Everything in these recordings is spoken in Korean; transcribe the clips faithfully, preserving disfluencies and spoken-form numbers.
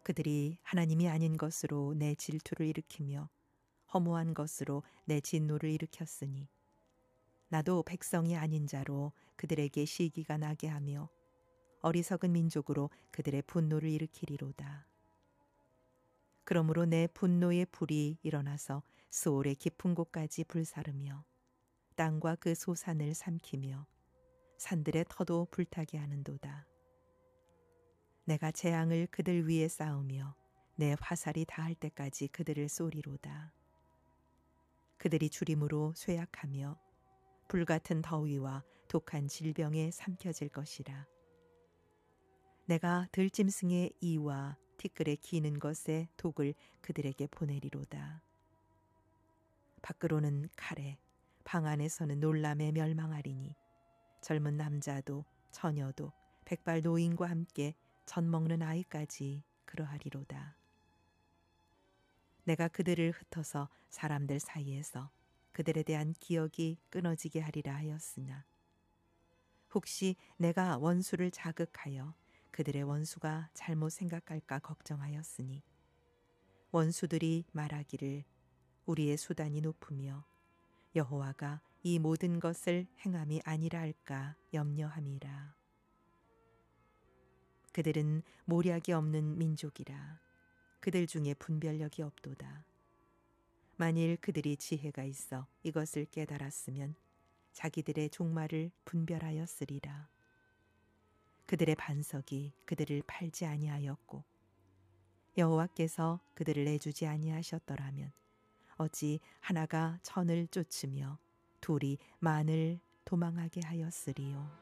그들이 하나님이 아닌 것으로 내 질투를 일으키며 허무한 것으로 내 진노를 일으켰으니 나도 백성이 아닌 자로 그들에게 시기가 나게 하며 어리석은 민족으로 그들의 분노를 일으키리로다. 그러므로 내 분노의 불이 일어나서 스올의 깊은 곳까지 불사르며 땅과 그 소산을 삼키며 산들의 터도 불타게 하는도다. 내가 재앙을 그들 위에 쌓으며 내 화살이 닿을 때까지 그들을 쏘리로다. 그들이 주림으로 쇠약하며 불같은 더위와 독한 질병에 삼켜질 것이라. 내가 들짐승의 이와 티끌에 기는 것에 독을 그들에게 보내리로다. 밖으로는 칼에, 방 안에서는 놀람에 멸망하리니 젊은 남자도 처녀도 백발 노인과 함께 젖 먹는 아이까지 그러하리로다. 내가 그들을 흩어서 사람들 사이에서 그들에 대한 기억이 끊어지게 하리라 하였으나 혹시 내가 원수를 자극하여 그들의 원수가 잘못 생각할까 걱정하였으니 원수들이 말하기를 우리의 수단이 높으며 여호와가 이 모든 것을 행함이 아니라 할까 염려함이라. 그들은 모략이 없는 민족이라. 그들 중에 분별력이 없도다. 만일 그들이 지혜가 있어 이것을 깨달았으면 자기들의 종말을 분별하였으리라. 그들의 반석이 그들을 팔지 아니하였고 여호와께서 그들을 내주지 아니하셨더라면 어찌 하나가 천을 쫓으며 둘이 만을 도망하게 하였으리요.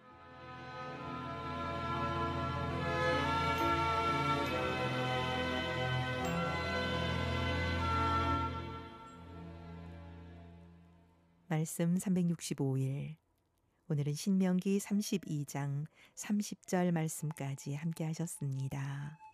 말씀 삼백육십오 일. 오늘은 신명기 삼십이 장 삼십 절 말씀까지 함께 하셨습니다.